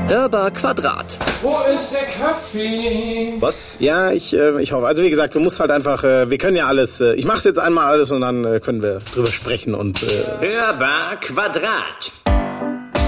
Hörbar Quadrat. Wo ist der Kaffee? Was? Ja, ich hoffe. Also wie gesagt, du musst halt einfach, wir können ja alles, ich mach's jetzt einmal alles und dann können wir drüber sprechen und... Hörbar Quadrat.